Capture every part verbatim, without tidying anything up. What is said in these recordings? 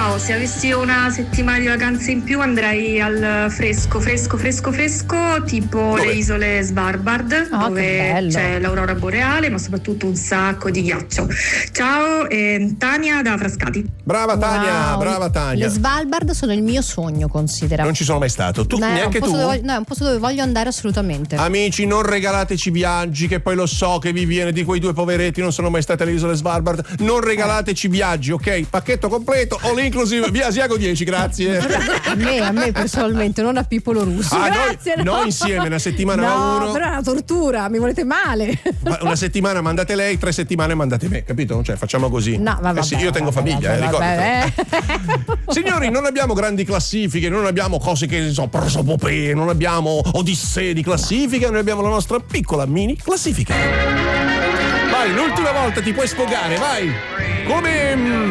Ciao, se avessi una settimana di vacanze in più andrei al fresco, fresco, fresco, fresco, tipo dove? le isole Svalbard, Oh, dove c'è l'aurora boreale, ma soprattutto un sacco di ghiaccio. Ciao, eh, Tania da Frascati. Brava Tania, Wow. brava Tania. Le Svalbard sono il mio sogno, considera. Non ci sono mai stato. Tu No, è un neanche posto tu? dove voglio- no, è un posto dove voglio andare assolutamente. Amici, non regalateci viaggi, che poi lo so che vi viene di quei due poveretti, non sono mai stati alle isole Svalbard. Non regalateci viaggi, ok? Pacchetto completo, all inclusive, via Asiago dieci, grazie. A me, a me personalmente, non a Pippolo Russo. Ah, Grazie, noi, no. noi insieme, una settimana va No, uno. però è una tortura, mi volete male. Una settimana mandate lei, tre settimane mandate me, capito? Cioè, facciamo così. No, vabbè, Eh sì, io tengo vabbè, famiglia, vabbè, eh, vabbè, ricordatelo. Signori, non abbiamo grandi classifiche, non abbiamo cose che so, prosopopee, non abbiamo odissee di classifica, noi abbiamo la nostra piccola mini classifica. Vai, l'ultima volta ti puoi sfogare, vai! Come. mm,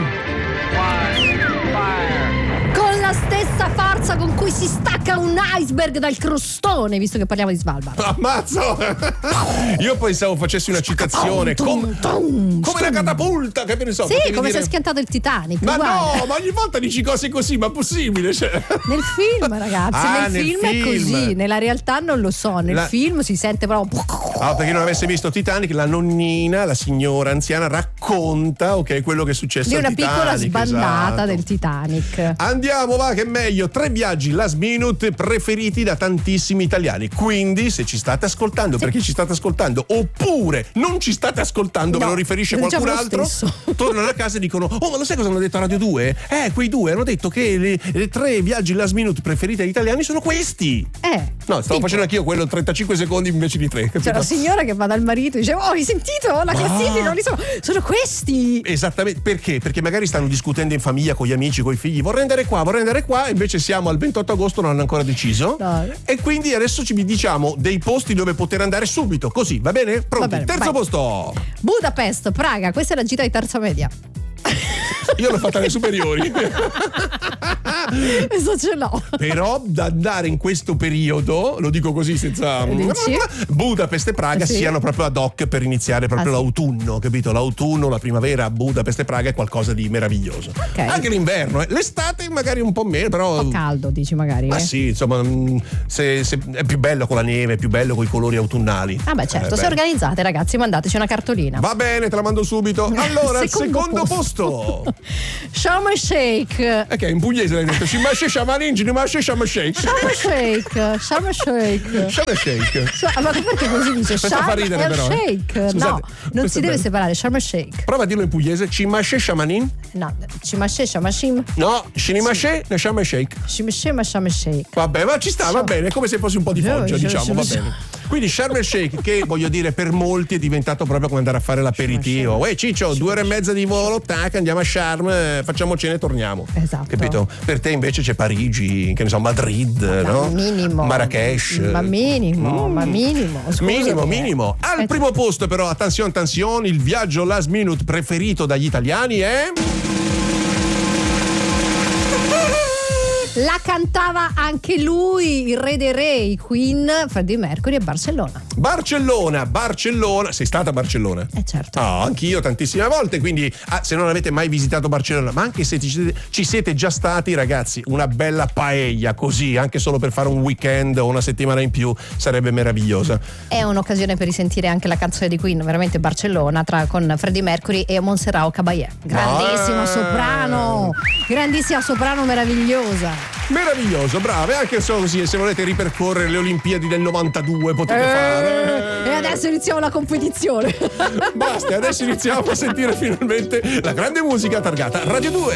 Con la stessa forza con cui si stacca un iceberg dal crostone, visto che parliamo di Svalbard. Ammazzo! Io pensavo facessi una citazione com- come una catapulta, che ne so. Sì, potevi come dire- si è schiantato il Titanic. Ma uguale. no, ma ogni volta dici cose così, ma possibile? Cioè. Nel film, ragazzi, Ah, nel, nel film, è film. così, nella realtà non lo so, nel La- film si sente proprio. Ah, per chi non avesse visto Titanic, la nonnina, la signora anziana, racconta, ok, quello che è successo Di al una Titanic. piccola sbandata esatto. del Titanic. Andiamo, va, che è meglio. Tre viaggi last minute preferiti da tantissimi italiani. Quindi, se ci state ascoltando, perché ci state ascoltando, oppure non ci state ascoltando, No, ve lo riferisce diciamo qualcun lo altro, stesso. tornano a casa e dicono: oh, ma lo sai cosa hanno detto a Radio due? Eh, quei due hanno detto che le, le tre viaggi last minute preferiti agli italiani sono questi. Eh. No, stavo tipo, facendo anch'io quello trentacinque secondi invece di tre. C'è capito? la signora che va dal marito e dice: oh, hai sentito la classifica? Non li sono. Sono questi. Esattamente, perché? Perché magari stanno discutendo in famiglia con gli amici, con i figli, vorrei andare qua, vorrei andare qua, invece siamo al ventotto agosto, non hanno ancora deciso. No. E quindi adesso ci diciamo dei posti dove poter andare subito, così, va bene? Pronti? Va bene, Terzo vai. posto. Budapest, Praga, questa è la gita di terza media. Io l'ho fatta alle superiori. Questo ce l'ho. Però da andare in questo periodo, lo dico così senza Dici? Budapest e Praga Sì. siano proprio ad hoc per iniziare proprio Ah, sì. l'autunno, capito? L'autunno, la primavera a Budapest e Praga è qualcosa di meraviglioso. Ok. Anche l'inverno, eh. L'estate magari un po' meno, però Un po' caldo, dici magari. ma eh? sì, insomma, mh, se, se è più bello con la neve, è più bello con i colori autunnali. Ah, beh, certo. Eh, Se beh. organizzate, ragazzi, mandateci una cartolina. Va bene, te la mando subito. Allora, al Secondo secondo posto. posto. Sharm el Sheikh. E che in pugliese l'hai detto? Si masce shamaningi, ne masce shama shake. Sharm el Sheikh. Sharm el Sheikh. Shama shake. Sha- Ma perché così dice? Questa Sharm fa ridere, el però, eh. Sheikh. Scusate, No, non questo si è deve bello. separare. Sharm el Sheikh. Prova a dirlo in pugliese. Ci masce shamanin? No, Cimashe, Shamashim. No, shinimasce, ne shama shake. Shimashe, Sharm el Sheikh. Vabbè, ma ci sta, va bene, è come se fosse un po' di foggia, Sì, sì, diciamo, sì, va sì. bene. Quindi Sharm el Sheikh, che voglio dire, per molti è diventato proprio come andare a fare l'aperitivo. Uè Ciccio, due ore e mezza di volo, tac, andiamo a Sharm, eh, facciamo cena e torniamo. Esatto. Capito? Per te invece c'è Parigi, che ne so, Madrid, no? Minimo. Marrakesh. Ma minimo, Mm. ma minimo. Scusami, Minimo, eh. minimo. Al Eh, primo posto però, attenzione, attenzione, il viaggio last minute preferito dagli italiani è... La cantava anche lui, il re dei re, i Queen, Freddie Mercury e Barcellona. Barcellona, Barcellona. Sei stata a Barcellona? Eh certo. Ah, anch'io tantissime volte, quindi ah, se non avete mai visitato Barcellona, ma anche se ci siete, ci siete già stati, ragazzi, una bella paella così, anche solo per fare un weekend o una settimana in più, sarebbe meravigliosa. È un'occasione per risentire anche la canzone di Queen, veramente Barcellona, tra, con Freddie Mercury e Montserrat Caballé. Grandissimo Ah. soprano, grandissima soprano meravigliosa. Meraviglioso, brave, anche solo così, se volete ripercorrere le Olimpiadi del novantadue potete fare. E adesso iniziamo la competizione. Basta, adesso iniziamo a sentire finalmente la grande musica targata Radio due.